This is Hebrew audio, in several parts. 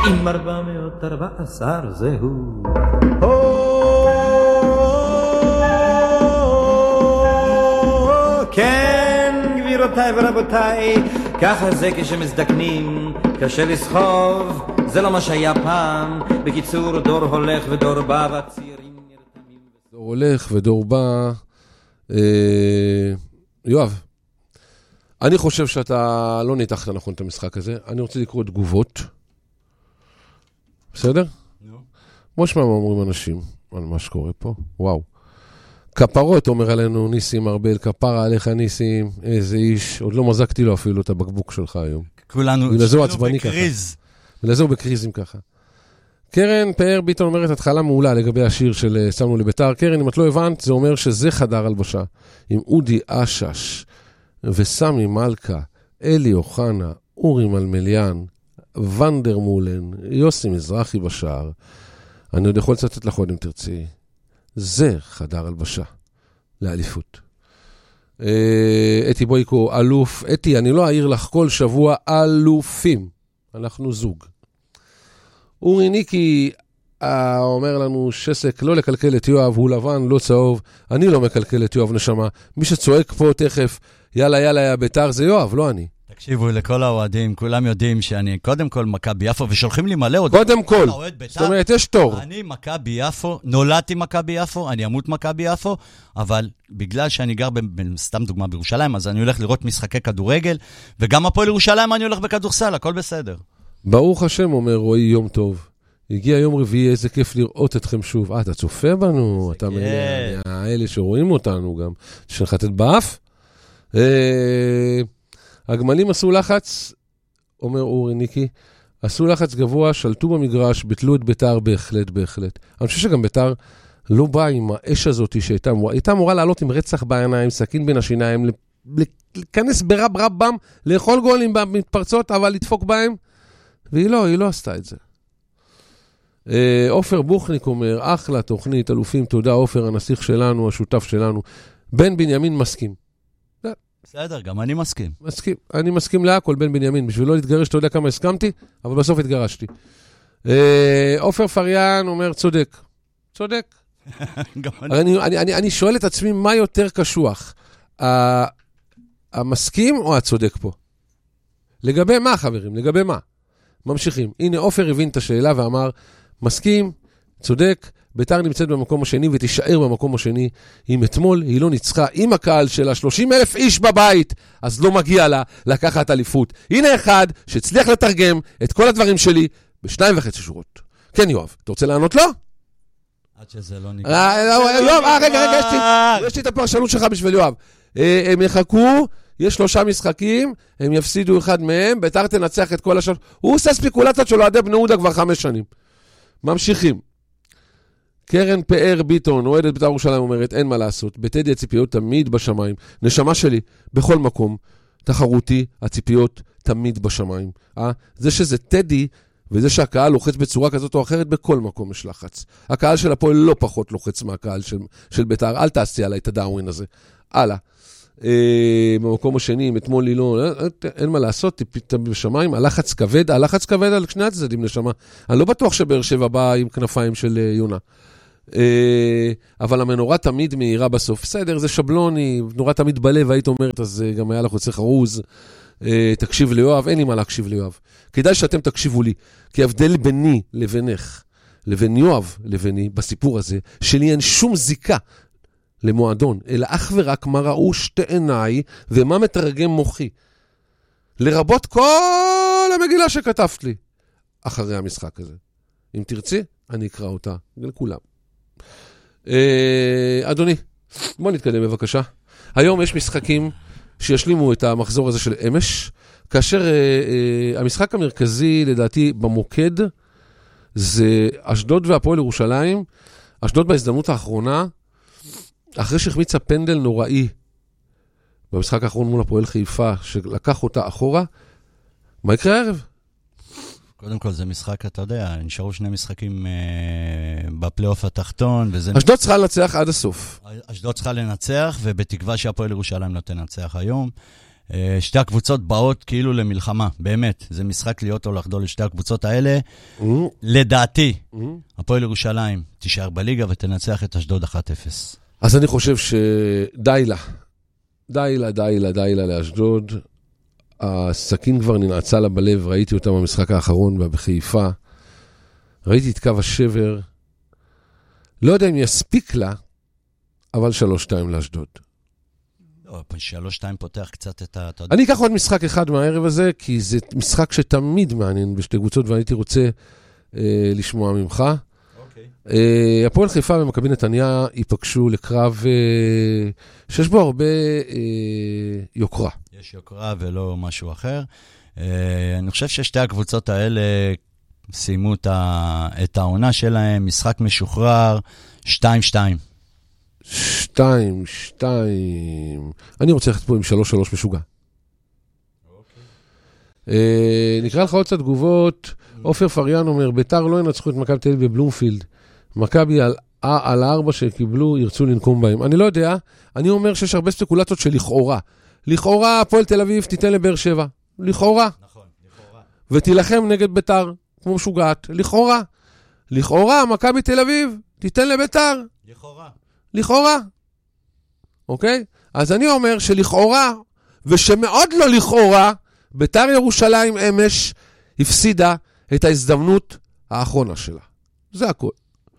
עם 414 זהו. כן, גבירותיי ורבותיי, ככה זה כשמזדקנים, קשה לסחוב, זה לא מה שהיה פעם. בקיצור, דור הולך ודור בא, והצעירים נרתמים. דור הולך ודור בא. יואב, אני חושב שאתה לא ניתחת נכון את המשחק הזה. אני רוצה לקרוא תגובות. בסדר? כמו שמה אומרים אנשים על מה שקורה פה. וואו. כפרות אומר עלינו ניסים ארבל, כפרה עליך ניסים, איזה איש. עוד לא מזקתי לו אפילו את הבקבוק שלך היום. כולנו בקריז. ולזהו בקריזים ככה. קרן פאר ביטון אומרת התחלה מעולה לגבי השיר של שמנו לביתר. קרן, אם את לא הבנת, זה אומר שזה חדר הלבשה. עם אודי אשש וסמי מלכה, אלי אוחנה, אורי מלמליאן, ונדר מולן, יוסי מזרחי בשער. אני עוד יכול לצטט לך עוד אם תרצי. זה חדר הלבשה לאליפות. אתי בויקו, אלוף. אתי, אני לא אעיר לך כל שבוע אלופים. אנחנו זוג. אורי ניקי אומר לנו שסק, לא לקלקל את יואב, הוא לבן, לא צהוב. אני לא מקלקל את יואב נשמה. מי שצועק פה תכף, יאללה יאללה יא ביתר, זה יואב, לא אני. תקשיבו לכל האוהדים, כולם יודעים שאני קודם כל מכבי יפו, ושולחים לי מלא עוד. קודם כל, זאת אומרת, יש תור. אני מכבי יפו, נולדתי מכבי יפו, אני אמות מכבי יפו, אבל בגלל שאני גר, סתם דוגמה בירושלים, אז אני הולך לראות משחקי כדורגל, וגם הפועל ירושלים אני הולך בכדורסל, הכל בסדר. ברוך השם, אומר רועי, יום טוב. הגיע יום רביעי, איזה כיף לראות אתכם שוב. אתה צופה בנו, אתה מהאלה שרואים אותנו גם. שנחתת באף. הגמלים עשו לחץ, אומר אורי ניקי, עשו לחץ גבוה, שלטו במגרש, ביטלו את ביתר, בהחלט, בהחלט. אני חושב שגם ביתר לא באה עם האש הזאת שהייתה אמורה לעלות עם רצח בעיניים, סכין בין השיניים, להיכנס ברב רבם, לאכול גולים במתפרצות, אבל לדפוק בהם, והיא לא עשתה את זה. אופר בוכניק אומר, אחלה תוכנית, אלופים, תודה, אופר, הנסיך שלנו, השותף שלנו. בן בנימין מסכים. בסדר, גם אני מסכים. אני מסכים להכל, בן בנימין. בשביל לא להתגרש, אתה יודע כמה הסכמתי, אבל בסוף התגרשתי. אופר פריאן אומר, צודק. צודק. אני שואל את עצמי, מה יותר קשוח? המסכים או הצודק פה? לגבי מה, חברים? לגבי מה? ממשיכים. הנה, אופר הבין את השאלה ואמר, מסכים, צודק, ביתר נמצאת במקום השני ותישאר במקום השני. אם אתמול היא לא ניצחה עם הקהל שלה 30,000 איש בבית, אז לא מגיע לה לקחת אליפות. הנה אחד שהצליח לתרגם את כל הדברים שלי ב2.5 שורות. כן, יואב, אתה רוצה לענות לו? עד שזה לא נגמר. יואב, רגע, יש לי את הפרשנות שלך בשביל יואב. הם יחכו, יש 3 משחקים, הם יפסידו אחד מהם, ביתר תנצח את כל השאר. הוא עושה ספיקולציות של אוהדי בני יהודה כבר 5 שנים. ממשיכים. קרן פאר ביטון, אוהדת בית"ר ירושלים, אומרת, אין מה לעשות. בטדי הציפיות תמיד בשמיים. נשמה שלי, בכל מקום, תחרותי, הציפיות תמיד בשמיים. זה שזה טדי, וזה שהקהל לוחץ בצורה כזאת או אחרת, בכל מקום יש לחץ. הקהל של הפועל לא פחות לוחץ מהקהל של בית"ר. אל תעשי עליי את הדאווין הזה. הלאה. במקום השני, אתמול לי לא, אין מה לעשות, תמיד בשמיים, הלחץ כבד על שני הצדדים נשמה. אני לא בטוח שבאר שבע בא עם כנפיים של יונה. אבל המנורה תמיד מהירה בסוף. בסדר, זה שבלוני, נורה תמיד בלב, היית אומרת, אז גם היה לך רוצה חרוז. תקשיב ליואב, אין לי מה להקשיב ליואב. כדאי שאתם תקשיבו לי, כי הבדל ביני לבינך, לבין יואב לביני, בסיפור הזה, שלי אין שום זיקה למועדון, אלא אך ורק מה ראו שתי עיניי, ומה מתרגם מוחי. לרבות כל המגילה שכתבת לי, אחרי המשחק הזה. אם תרצי, אני אקרא אותה לכולם. אדוני, בוא נתקדם בבקשה. היום יש משחקים שישלימו את המחזור הזה של אמש, כאשר המשחק המרכזי לדעתי במוקד זה אשדוד והפועל ירושלים. אשדוד בהזדמנות האחרונה, אחרי שהחמיצה פנדל נוראי במשחק האחרון מול הפועל חיפה, שלקח אותה אחורה, מה יקרה הערב? קודם כל זה משחק, אתה יודע, נשארו 2 משחקים בפלייאוף התחתון. אשדוד צריכה לנצח עד הסוף. אשדוד צריכה לנצח, ובתקווה שהפועל ירושלים לא תנצח היום. שתי הקבוצות באות כאילו למלחמה, באמת. זה משחק להיות או לחדול לשתי הקבוצות האלה. לדעתי, הפועל ירושלים תישאר בליגה ותנצח את אשדוד 1-0. אז אני חושב שדי לה לאשדוד. הסכין כבר ננעצה לה בלב, ראיתי אותה במשחק האחרון בחיפה. ראיתי את קו השבר. לא יודע אם יספיק לה, אבל 3-2 לאשדוד. לא, 3-2 פותח קצת את ה... אני אקח עוד משחק אחד מהערב הזה, כי זה משחק שתמיד מעניין בשתי קבוצות, והייתי רוצה לשמוע ממך. הפועל חיפה ומכבי נתניה ייפגשו לקרב שיש בו הרבה יוקרה. יש יוקרה ולא משהו אחר. אני חושב ששתי הקבוצות האלה סיימו את העונה שלהם, משחק משוחרר, 2-2. 2-2. אני רוצה ללכת פה עם 3-3 משוגע. נקרא לך עוד קצת תגובות. עופר פריאן אומר, ביתר לא ינצחו את מכבי תל אביב בבלומפילד. מכבי על 4 שקיבלו ירצו לנקום בהם. אני לא יודע, אני אומר שיש הרבה ספקולציות של לכאורה הפועל תל אביב תיתן לבאר שבע. לכאורה. נכון, לכאורה. ותילחם נגד ביתר, כמו משוגעת. לכאורה, מכבי תל אביב תיתן לביתר. לכאורה. אוקיי? אז אני אומר שלכאורה, ושמאוד לא לכאורה, ביתר ירושלים אמש הפסידה את ההזדמנות האחרונה שלה. זה הכל.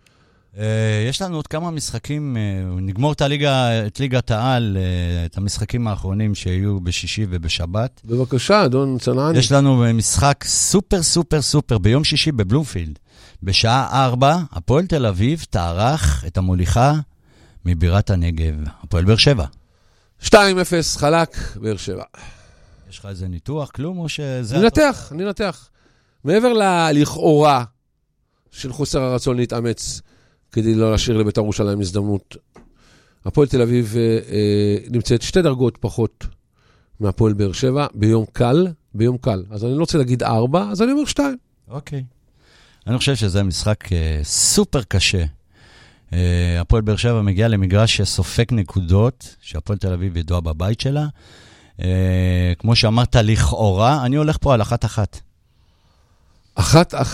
יש לנו עוד כמה משחקים, נגמור את ליגת העל, את המשחקים האחרונים שיהיו בשישי ובשבת. בבקשה, אדון צנעני. יש לנו משחק סופר ביום שישי בבלומפילד. בשעה 4, הפועל תל אביב תארח את המוליכה מבירת הנגב, הפועל באר שבע. 2-0 חלק, באר שבע. יש לך איזה ניתוח, כלום, או שזה... ננתח. מעבר לכאורה של חוסר הרצון להתאמץ, כדי לא להשאיר לבית"ר ירושלים הזדמנות, הפועל תל אביב נמצאת 2 דרגות פחות מהפועל באר שבע, ביום קל. אז אני לא רוצה להגיד 4, אז אני אומר 2. אוקיי. אני חושב שזה משחק סופר קשה. הפועל באר שבע מגיע למגרש שסופק נקודות, שהפועל תל אביב ידוע בבית שלה. כמו שאמרת, לכאורה, אני הולך פה על 1-1. 1-1.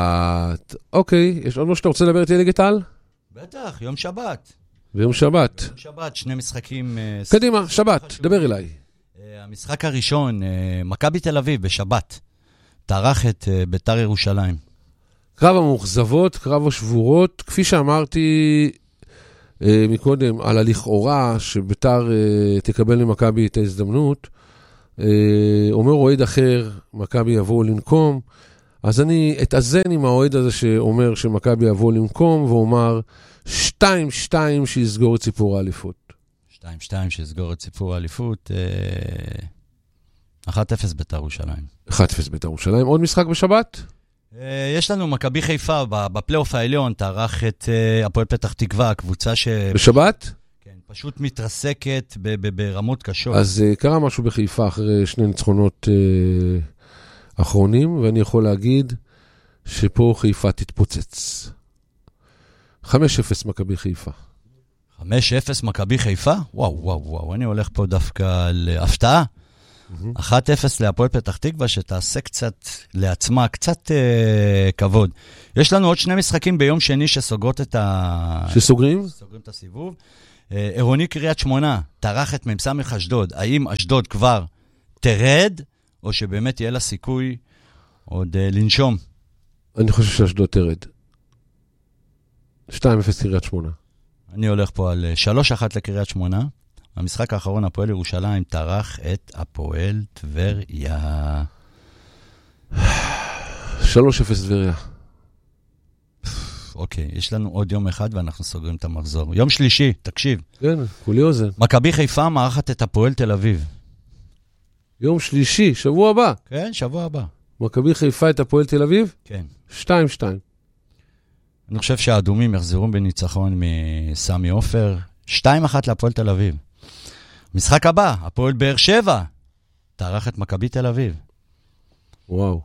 אוקיי, יש עוד מה שאתה רוצה לדבר איתי ליגת העל? בטח, יום שבת. ביום שבת. שני משחקים... קדימה, שבת, דבר אליי. המשחק הראשון, מכבי תל אביב בשבת, תארח את ביתר ירושלים. קרב המאוכזבות, קרב השבורות, כפי שאמרתי מקודם, על הלכאורה שביתר תקבל למכבי את ההזדמנות, אומר אוהד אחר, מכבי יבוא לנקום, אז אני אתאזן עם האוהד הזה שאומר שמכבי יבוא לנקום, ואומר 2-2 שיסגור את סיפור האליפות. 2-2 שיסגור את סיפור האליפות, 1-0 ביתר ירושלים. 1-0 ביתר ירושלים. עוד משחק בשבת? יש לנו מכבי חיפה בפלייאוף העליון, תארח את הפועל פתח תקווה, קבוצה בשבת? כן, פשוט מתרסקת ברמות קשות. אז קרה משהו בחיפה אחרי 2 ניצחונות אחרונים, ואני יכול להגיד שפה חיפה תתפוצץ. 5-0 מכבי חיפה. 5-0 מכבי חיפה? וואו, אני הולך פה דווקא להפתעה. 1-0 להפועל פתח תקווה, שתעשה קצת לעצמה, קצת כבוד. יש לנו עוד 2 משחקים ביום שני שסוגרות את שסוגרים? סוגרים את הסיבוב. עירוני קריית שמונה, תארח את מ"ס אשדוד. האם אשדוד כבר תרד, או שבאמת יהיה לה סיכוי עוד לנשום? אני חושב שאשדוד תרד. 2-0 קריית שמונה. אני הולך פה על 3-1 לקריית שמונה. המשחק האחרון, הפועל ירושלים, תארח את הפועל טבריה. 3-0 טבריה. אוקיי, יש לנו עוד יום אחד ואנחנו סוגרים את המחזור. יום שלישי, תקשיב. כן, כולי אוזן. מכבי חיפה מארחת את הפועל תל אביב. יום שלישי, שבוע הבא. כן, שבוע הבא. מכבי חיפה את הפועל תל אביב? כן. 2-2. אני חושב שהאדומים יחזרו בניצחון מסמי עופר. 2-1 להפועל תל אביב. משחק הבא, הפועל באר שבע, תארח את מכבי תל אביב. וואו.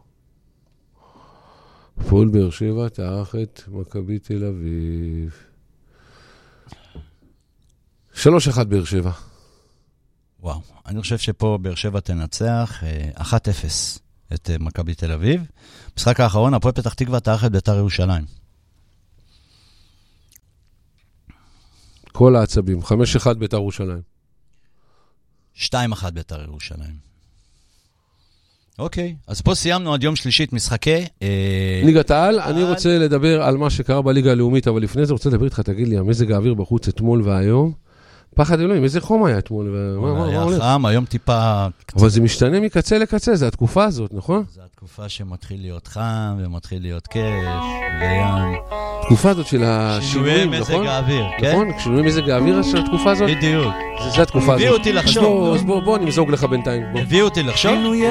הפועל באר שבע, תארח את מכבי תל אביב. 3-1 באר שבע. וואו, אני חושב שפה באר שבע תנצח 1-0 את מכבי תל אביב. משחק האחרון, הפועל פתח תקווה תארח את בית"ר ירושלים. כל העצבים, 5-1 בית"ר ירושלים. 2-1 בית"ר ירושלים. אוקיי, אז פה סיימנו עד יום שלישית משחקי... ליגת העל, אני רוצה לדבר על מה שקרה בליגה הלאומית, אבל לפני זה רוצה לדבר איתך, תגיד לי, המזג האוויר בחוץ אתמול והיום, פחד אלוהים, איזה חום היה אתמול? היה חם, היום טיפה... אבל זה משתנה מקצה לקצה, זה התקופה הזאת, נכון? זה התקופה שמתחיל להיות חם, ומתחיל להיות כיף, וים... התקופה הזאת של השינויים, נכון? שינויי מזג האוויר, כן? נכון, שינויי מזג האוויר של התקופה הזאת? בדיוק. זה התקופה הזאת. הביאו אותי לחשוב. אז בוא, נמזוג לך בינתיים. הביאו אותי לחשוב?